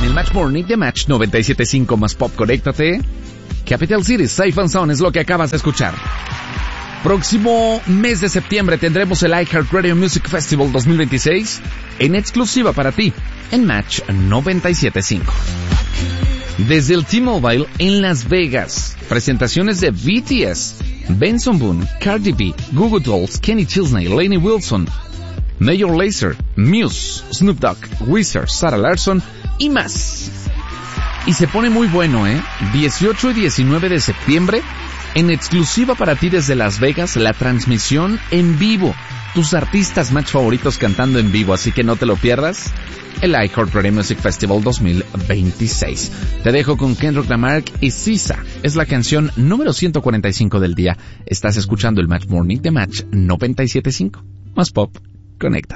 el Match Morning de Match 97.5 más Pop. Conéctate. Capital City, Safe and Sound es lo que acabas de escuchar. Próximo mes de septiembre tendremos el iHeartRadio Music Festival 2026 en exclusiva para ti en Match 97.5. Desde el T-Mobile en Las Vegas, presentaciones de BTS, Benson Boone, Cardi B, Goo Goo Dolls, Kenny Chesney, Lainey Wilson, Major Lazer, Muse, Snoop Dogg, Weezer, Sarah Larsson y más. Y se pone muy bueno, 18 y 19 de septiembre, en exclusiva para ti desde Las Vegas, la transmisión en vivo. Tus artistas Match favoritos cantando en vivo, así que no te lo pierdas. El iHeartRadio Music Festival 2026. Te dejo con Kendrick Lamar y Sisa. Es la canción número 145 del día. Estás escuchando el Match Morning de Match 97.5. Más Pop. Conecta.